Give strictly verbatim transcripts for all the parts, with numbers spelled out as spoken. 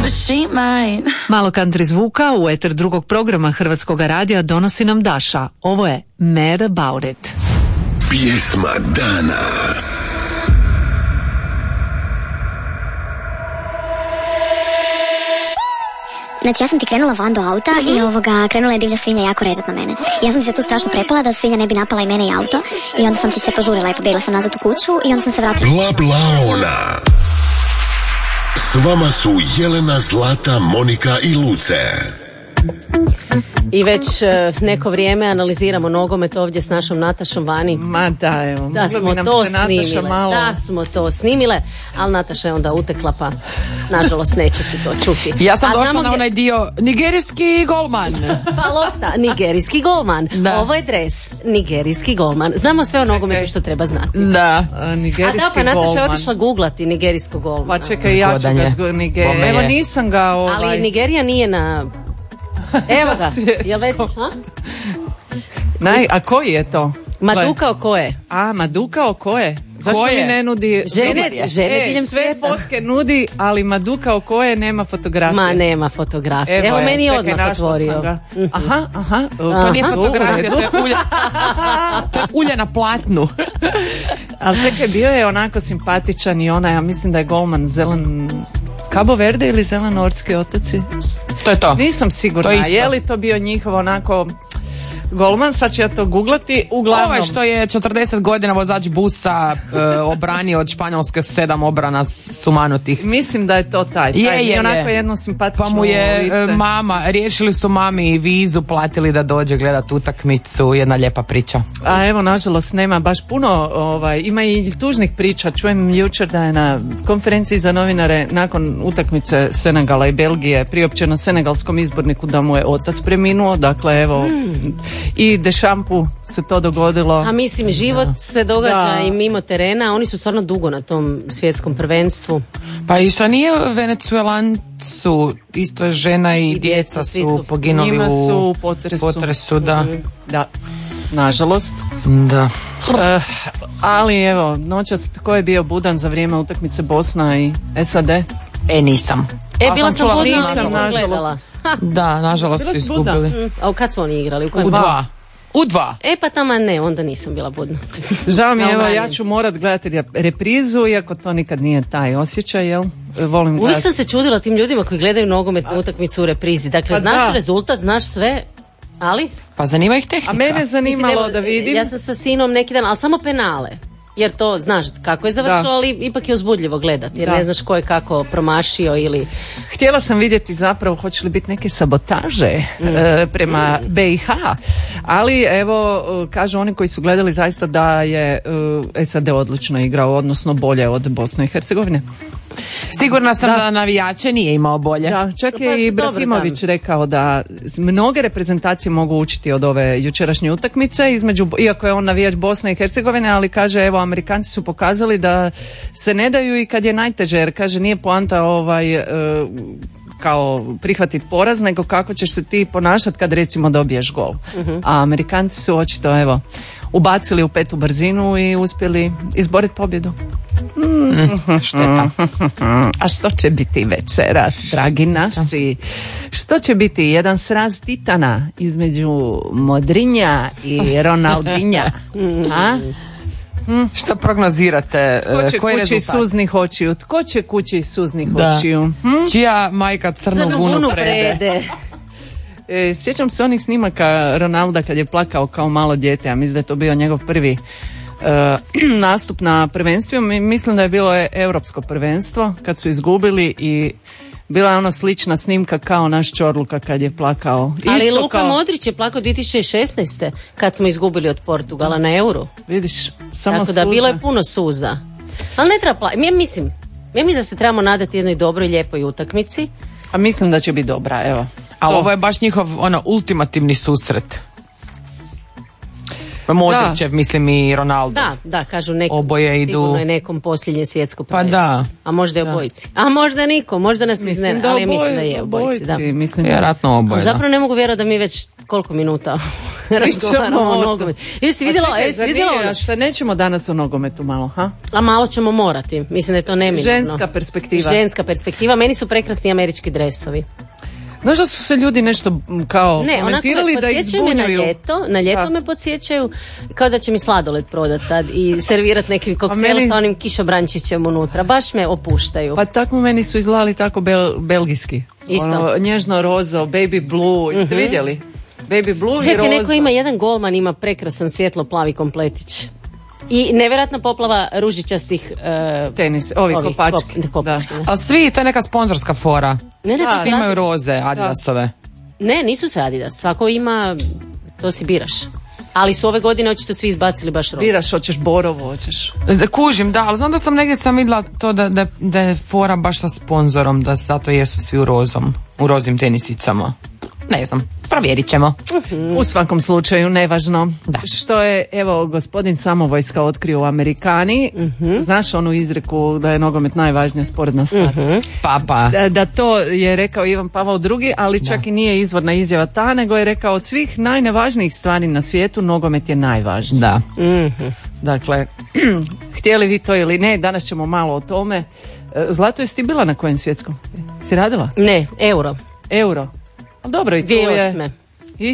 but she might. Malo country zvuka u eter drugog programa Hrvatskog radija donosi nam Daša. Ovo je Mad About It. Pjesma dana. Znači ja sam ti krenula van do auta mm-hmm. i ovoga, krenula je divlja svinja jako režat na mene. Ja sam ti se tu strašno prepala da svinja ne bi napala i mene i auto i onda sam ti se požurila i pobjegla sam nazad u kuću i onda sam se vratila. Bla bla ona. S vama su Jelena, Zlata, Monika i Luce. I već uh, neko vrijeme analiziramo nogomet ovdje s našom Natašom vani. Ma da, evo. Da smo to snimile. Malo... Da smo to snimile, ali Nataša je onda utekla pa nažalost neće ti to čuti. Ja sam A došla na gdje... onaj dio nigerijski golman. Pa lopta, nigerijski golman. Da. Ovo je dres, nigerijski golman. Znamo sve o nogometu što treba znati. Da. A, nigerijski A da, pa Nataša je golman. otišla googlati nigerijskog golmana. Pa čekaj, ja ću ga zgo... Nigerija. Evo nisam ga ovaj... Ali Nigerija nije na... Evo ga, je već, ha? Naj, a koji je to? Madukao ko je? A, Madukao ko je? Zašto Ko mi je? ne nudi... Žene, žene e, diljem sve svijeta. fotke nudi, ali Madukao ko je nema fotografije. Ma nema fotografije. Evo, Evo je, meni je čekaj, odmah našla otvorio. sam ga. Aha, aha. To nije Aha. fotografija, to je ulje, to je ulje na platnu. Ali čekaj, bio je onako simpatičan i ona, ja mislim da je golman zelen... Cabo Verde ili Zelenortski otoci? To je to. Nisam sigurna. To je isto. Je li to bio njihov onako golman? Sad ću ja to googlati. Uglavnom. Ovaj što je četrdeset godina vozač busa e, obranio od Španjolske sedam obrana sumanutih. Mislim da je to taj. taj. Je, je, je. Onako je. jedno simpatično Pa mu je lice. e, mama, riješili su mami vizu, platili da dođe gledat utakmicu, jedna lijepa priča. A evo, nažalost, nema baš puno, ovaj, ima i tužnih priča. Čujem jučer da je na konferenciji za novinare nakon utakmice Senegala i Belgije priopćeno senegalskom izborniku da mu je otac preminuo. Dakle, evo, hmm. i Dešampu se to dogodilo. A mislim, život da. se događa Da. i mimo terena. Oni su stvarno dugo na tom svjetskom prvenstvu. Pa i šta nije Venecuelancu, isto je žena i, I djeca svi su su. poginuli Njima su u u potresu. potresu, da. Da, nažalost. Da. Uh, ali evo, noćas tko je bio budan za vrijeme utakmice Bosna i S A D? E, nisam. E, A bila sam sam čula, pozvala, nisam, nisam nažalost. gledala. Da, nažalost su Bila si budna? izgubili. Mm, A kad su oni igrali? U kojem? U dva. U dva. E pa tamo ne, onda nisam bila budna. Žao mi je, Ja evo, branim. ja ću morat gledati rep- reprizu, iako to nikad nije taj osjećaj, jel? Volim Uvijek gledati. sam se čudila tim ljudima koji gledaju nogometnu utakmicu u reprizi. Dakle, Pa znaš da. rezultat, znaš sve, ali... Pa zanima ih tehnika. A mene zanimalo Mislim, evo, da vidim. Ja sam sa sinom neki dan, ali samo penale. Jer to, znaš kako je završilo, Da. ali ipak je uzbudljivo gledati. Jer Da. ne znaš ko je kako promašio ili... Htjela sam vidjeti zapravo hoće li biti neke sabotaže Mm. e, prema B i H, ali evo, e, kažu oni koji su gledali zaista da je e, S A D odlično igrao, odnosno bolje od Bosne i Hercegovine. Sigurna sam da, Da. navijače nije imao bolje. Da, čak Pa, je i dobro, Ibrahimović da. rekao da mnoge reprezentacije mogu učiti od ove jučerašnje utakmice, između, iako je on navijač Bosne i Hercegovine, ali kaže, evo, Amerikanci su pokazali da se ne daju i kad je najteže, jer kaže, nije poanta ovaj... e, kao prihvatiti poraz, nego kako ćeš se ti ponašati kad recimo dobiješ gol. Mhm. A Amerikanci su očito, evo, ubacili u petu brzinu i uspjeli izboriti pobjedu. Šteta. A što će biti večeras, dragi naši? Što će biti jedan sraz titana između Modrinja i Ronaldinja? A? Što prognozirate? Ko će e, koji kući rezultat? suznih očiju? Tko će kući suznih Da. očiju? Hm? Čija majka crnu, Crnu vunu vunu prede? prede. E, sjećam se onih snimaka Ronalda kad je plakao kao malo dijete, a mislim da je to bio njegov prvi e, nastup na prvenstvu. Mi- Mislim da je bilo e- europsko prvenstvo kad su izgubili i bila je ona slična snimka kao naš Čorluka kad je plakao. Ali Isto Luka kao- Modrić je plakao dvije tisuće šesnaeste kad smo izgubili od Portugala na Euru. Vidiš, samo Tako da suza. bilo je puno suza. Ali ne treba plakati. Ja mislim, ja mislim da se trebamo nadati jednoj dobroj, lijepoj utakmici. A mislim da će biti dobra, evo. A To. ovo je baš njihov ono ultimativni susret. Modrićev, mislim, i Ronaldo. Da, da, kažu nekom. Oboje idu- Sigurno je nekom posljednje svjetsko Pa prvenstvo. da. A možda je obojici. A možda niko, možda nas Mislim iznenadi, da ali ja oboj- mislim da je obojici. Da. obojici, mislim da- Vjerojatno oboje. da. Zapravo ne mogu vjerovati da mi već koliko minuta razgovaramo o nogometu. Jesi vidjela? A čekaj, jesi vidjela nije, a šta nećemo danas o nogometu malo, ha? A malo ćemo morati, mislim da je to neminovno. Ženska perspektiva. Ženska perspektiva, meni su prekrasni američki dresovi. Znaš da su se ljudi nešto kao ne, komentirali onako, da ih zbunjuju? Me na ljeto, na ljeto da. me podsjećaju kao da će mi sladoled prodat sad i servirat neki koktel meni... sa onim kišobrančićem unutra. Baš me opuštaju. Pa tako meni su izgledali tako bel, belgijski. Isto. Ono, nježno rozo, baby blue. Jeste mm-hmm. vidjeli? Baby blue Čekaj, i rozo. neko ima, jedan golman ima prekrasan svjetlo plavi kompletić. I nevjerojatna poplava ružičastih uh, tenis, ovi ovih, kopački. Kop, kopački da. A svi, to je neka sponzorska fora. Ne, ne, svi imaju roze, Adidasove. Ne, nisu sve Adidas. Svako ima, to si biraš. Ali su ove godine očito svi izbacili baš roze. Biraš, hoćeš borovo, hoćeš. Kužim, da, ali znam da sam negdje sam vidjela to da, da, da je fora baš sa sponzorom, da zato jesu svi u rozom, u rozim tenisicama. Ne znam, provjerit ćemo. Uh-huh. U svakom slučaju, nevažno. Da. Što je, evo, gospodin Samovojska otkrio u Amerikani. Uh-huh. Znaš onu izreku da je nogomet najvažnija sporedna stvar? Uh-huh. Pa, pa. Da, da to je rekao Ivan Pavao drugi, ali čak da. I nije izvorna izjava ta, nego je rekao od svih najnevažnijih stvari na svijetu, nogomet je najvažniji. Da. Uh-huh. Dakle, htjeli vi to ili ne, danas ćemo malo o tome. Zlato, jesi ti bila na kojem svjetskom? Si radila? Ne, euro. Euro. Dobro, i to je... dvije osme. I?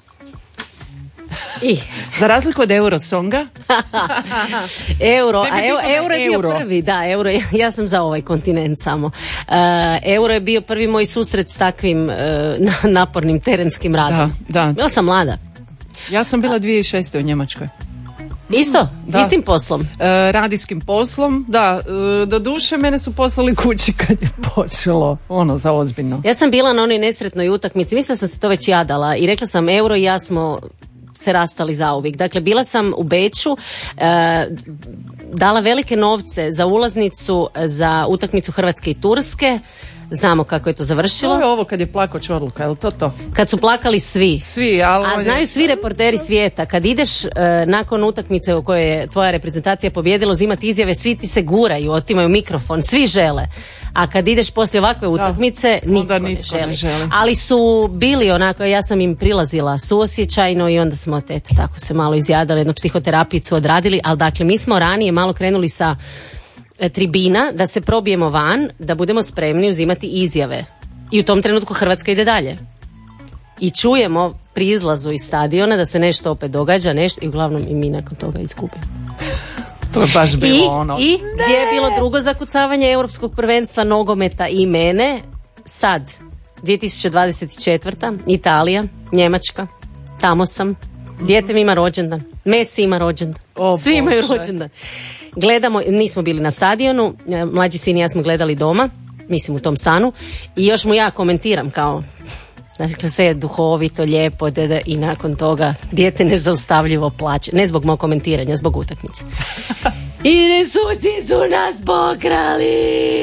I? Za razliku od Eurosonga? Euro, a euro, euro je bio euro. prvi, da, euro, ja sam za ovaj kontinent samo. Uh, euro je bio prvi moj susret s takvim uh, napornim terenskim radom. Da, da. Bila sam mlada. Ja sam bila dvije tisuće šeste u Njemačkoj. Isto? Da. Istim poslom? E, radijskim poslom, da. E, do duše mene su poslali kući kad je počelo, ono, za ozbiljno. Ja sam bila na onoj nesretnoj utakmici, mislila sam se to već jadala i rekla sam euro i ja smo se rastali zauvijek. Dakle, bila sam u Beču, e, dala velike novce za ulaznicu za utakmicu Hrvatske i Turske. Znamo kako je to završilo. To je ovo kad je plakao Čorluka, je li to to? Kad su plakali svi. Svi, ali... A znaju svi reporteri svijeta. Kad ideš uh, nakon utakmice u kojoj je tvoja reprezentacija pobjedila uzimati izjave, svi ti se guraju, otimaju mikrofon, svi žele. A kad ideš poslije ovakve utakmice, da, nitko, nitko ne, želi. ne želi. Ali su bili onako, ja sam im prilazila suosjećajno i onda smo, eto, tako se malo izjadali, jednu psihoterapiju su odradili, ali dakle, mi smo ranije malo krenuli sa tribina, da se probijemo van, da budemo spremni uzimati izjave. I u tom trenutku Hrvatska ide dalje. I čujemo pri izlazu iz stadiona da se nešto opet događa, nešto, i uglavnom i mi nakon toga izgubimo. To je baš bilo I, ono. I gdje je bilo drugo zakucavanje europskog prvenstva nogometa i mene, sad, dvije tisuće dvadeset četvrta. Italija, Njemačka, tamo sam, dijete mi ima rođendan, Messi ima rođendan, o, svi imaju Bože. rođendan. Gledamo, nismo bili na stadionu, mlađi sin i ja smo gledali doma, mislim u tom stanu, i još mu ja komentiram kao, dakle sve je duhovito, lijepo, dede, i nakon toga dijete nezaustavljivo plaće, ne zbog mog komentiranja, zbog utakmice. I suci su nas pokrali!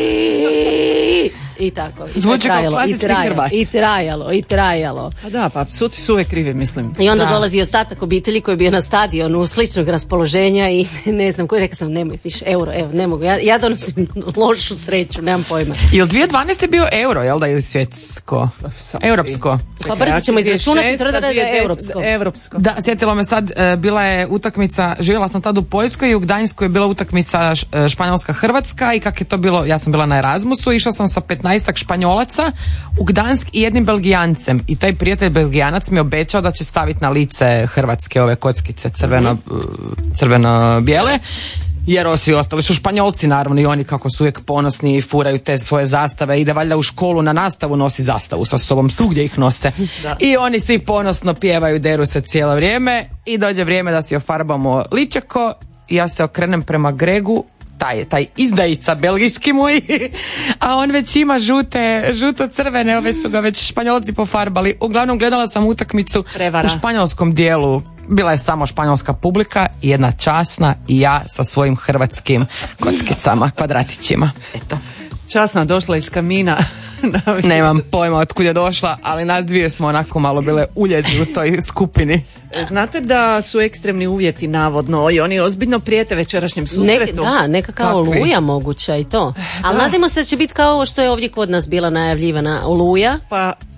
I tako. I zvuči kao klasični Hrvat. I trajalo, i trajalo. A da, pa suci su uvijek krivi, mislim. I onda da. dolazi ostatak obitelji koji je bio na stadionu sličnog raspoloženja i ne znam, koji rekao sam, nemoj više, euro, evo, ne mogu. Ja, ja donosim lošu sreću, nemam pojma. Jel dvije tisuće dvanaeste bio euro, jel da, ili svjetsko? Europsko. Pa brzo ćemo izračunati, tvrda da je europsko. Europsko. Da, sjetilo me sad, bila je utakmica, živjela sam tad u Poljskoj i u Gdańsku je bila utakmica Španjolska-Hrvatska i kak je to bilo, ja sam bila na Erasmusu, išla sam sa petnaestak Španjolaca u Gdansk i jednim Belgijancem i taj prijatelj Belgijanac mi obećao da će staviti na lice Hrvatske ove kockice crveno, crveno bijele. Jer svi ostali su Španjolci, naravno, i oni kako su uvijek ponosni i furaju te svoje zastave, ide valjda u školu na nastavu, nosi zastavu sa sobom, svugdje ih nose. Da. I oni svi ponosno pjevaju, deru se cijelo vrijeme i dođe vrijeme da si ofarbamo ličako i ja se okrenem prema Gregu, taj, taj izdajica belgijski moj, a on već ima žute, žuto-crvene, ove su ga već Španjolci pofarbali. Uglavnom gledala sam utakmicu Prevara. U španjolskom dijelu. Bila je samo španjolska publika i jedna časna i ja sa svojim hrvatskim kockicama, kvadratićima. Eto. Časna došla iz kamina. Nemam pojma otkud je došla, ali nas dvije smo onako malo bile uljezi u toj skupini. Znate da su ekstremni uvjeti navodno i oni ozbiljno prijete večerašnjem susretu. Nek, da, neka kao Kakvi? Oluja moguća i to. Ali da. nadamo se da će biti kao ovo što je ovdje kod nas bila najavljivana Oluja. Pa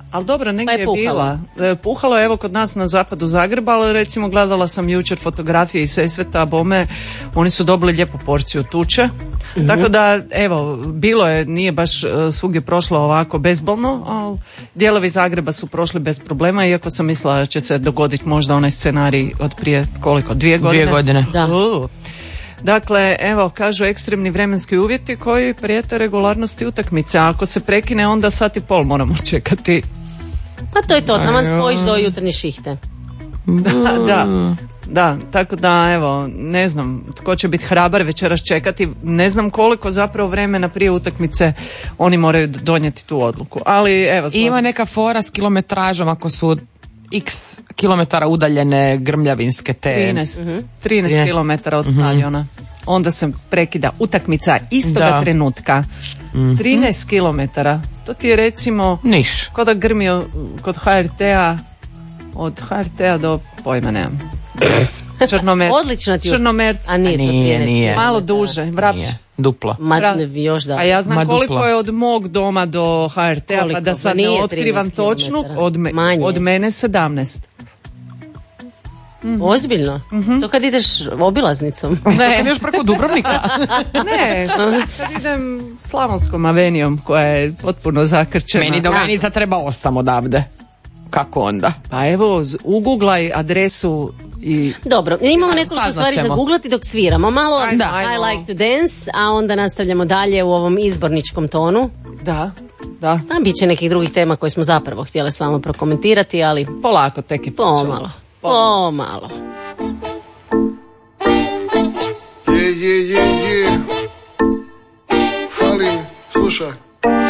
Ali dobro, negdje Pa je je puhalo. bila. E, Puhalo je evo kod nas na zapadu Zagreba, ali recimo gledala sam jučer fotografije iz Sesveta, bome, oni su dobili lijepu porciju tuče. Mhm. Tako da, evo, bilo je, nije baš e, svugdje prošlo ovako bezbolno, ali dijelovi Zagreba su prošli bez problema, iako sam mislila da će se dogoditi možda onaj scenarij od prije koliko, dvije godine? Dvije godine. Da. U. Dakle, evo, kažu ekstremni vremenski uvjeti koji prijete regularnosti utakmice. A ako se prekine, onda sat i pol moramo čekati. Pa to je to, taman spojiš do jutarnje šihte. Da, da, da, tako da, evo, ne znam tko će biti hrabar večeras čekati. Ne znam koliko zapravo vremena prije utakmice oni moraju donijeti tu odluku. Ali, evo, I zbog... ima neka fora s kilometražom ako su x kilometara udaljene grmljavinske te. trinaest, Mhm. trinaest kilometara od stadiona. Onda se prekida utakmica istoga Da. trenutka. trinaest kilometara. To ti je recimo Niš. ko da grmio kod ha er te-a, od ha er te-a do pojma nemam. Črnomerc. Odlično ti je. Črnomerc. A nije to Nije, trinaest nije. kilometara. Malo duže. Vrapč. Nije. Duplo. Ma Bra- još da. A ja znam Ma koliko duplo. je od mog doma do ha er te-a, pa Koliko? da Pa sad ne nije otkrivam trinaest točnu, kilometara. od, me- Manje. od mene sedamnaest. Ozbiljno? To kad ideš obilaznicom. Ne, Još preko Dubrovnika. ne, kad idem Slavonskom avenijom koja je potpuno zakrčena. Meni do granica treba osam odavde. Kako onda? Pa evo, z- uguglaj adresu i... Dobro, imamo Sad- nekoliko saznat stvari za ćemo. googlati dok sviramo. Malo Ajde, I ajmo. like to dance, a onda nastavljamo dalje u ovom izborničkom tonu. Da, da, A bit će nekih drugih tema koje smo zapravo htjeli s vama prokomentirati, ali polako tek je počelo. pomalo. Pomalo. Je, je, je, je. Fali mi, slušaj.